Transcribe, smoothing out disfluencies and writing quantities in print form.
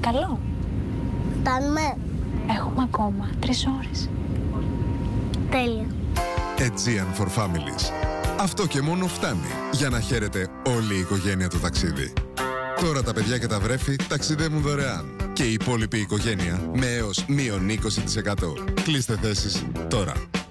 Παρακαλώ. Φτάνουμε. Έχουμε ακόμα 3 ώρες. Τέλεια. Aegean for Families. Αυτό και μόνο φτάνει για να χαίρεται όλη η οικογένεια το ταξίδι. Τώρα τα παιδιά και τα βρέφη ταξιδεύουν δωρεάν και η υπόλοιπη οικογένεια με έως -20%. Κλείστε θέσεις τώρα.